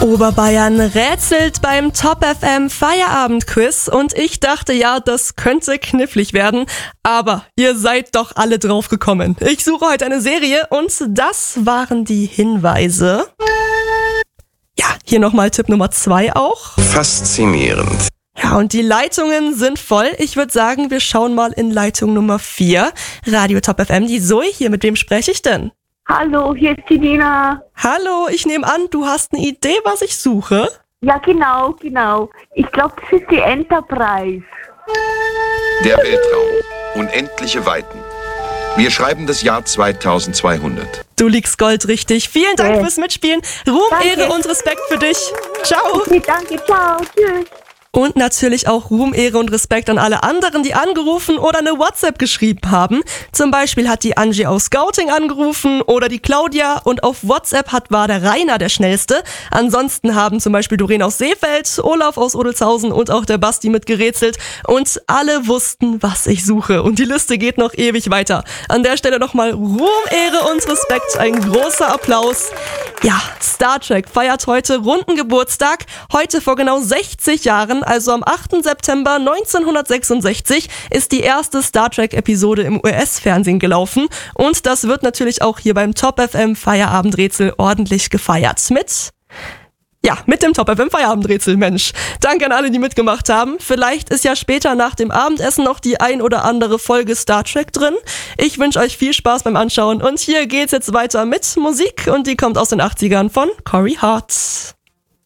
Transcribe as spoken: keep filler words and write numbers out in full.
Oberbayern rätselt beim Top F M Feierabendquiz und ich dachte ja, das könnte knifflig werden, aber ihr seid doch alle drauf gekommen. Ich suche heute eine Serie und das waren die Hinweise. Ja, hier nochmal Tipp Nummer zwei auch. Faszinierend. Ja, und die Leitungen sind voll. Ich würde sagen, wir schauen mal in Leitung Nummer vier. Radio Top F M, die Zoe hier. Mit wem spreche ich denn? Hallo, hier ist die Dina. Hallo, ich nehme an, du hast eine Idee, was ich suche? Ja, genau, genau. Ich glaube, das ist die Enterprise. Der Weltraum. Unendliche Weiten. Wir schreiben das Jahr zweitausendzweihundert. Du liegst goldrichtig. Vielen Dank Okay. fürs Mitspielen. Ruhm, Danke. Ehre und Respekt für dich. Ciao. Okay, danke, ciao, tschüss. Und natürlich auch Ruhm, Ehre und Respekt an alle anderen, die angerufen oder eine WhatsApp geschrieben haben. Zum Beispiel hat die Angie aus Scouting angerufen oder die Claudia und auf WhatsApp hat war der Rainer der Schnellste. Ansonsten haben zum Beispiel Doreen aus Seefeld, Olaf aus Odelshausen und auch der Basti mitgerätselt. Und alle wussten, was ich suche. Und die Liste geht noch ewig weiter. An der Stelle nochmal Ruhm, Ehre und Respekt. Ein großer Applaus. Ja, Star Trek feiert heute runden Geburtstag. Heute vor genau sechzig Jahren, also am achten September neunzehnhundertsechsundsechzig, ist die erste Star Trek-Episode im U S-Fernsehen gelaufen. Und das wird natürlich auch hier beim Top F M Feierabendrätsel ordentlich gefeiert. Mit... Ja, mit dem Top F M Feierabendrätsel, Mensch. Danke an alle, die mitgemacht haben. Vielleicht ist ja später nach dem Abendessen noch die ein oder andere Folge Star Trek drin. Ich wünsche euch viel Spaß beim Anschauen und hier geht's jetzt weiter mit Musik und die kommt aus den achtzigern von Corey Hart.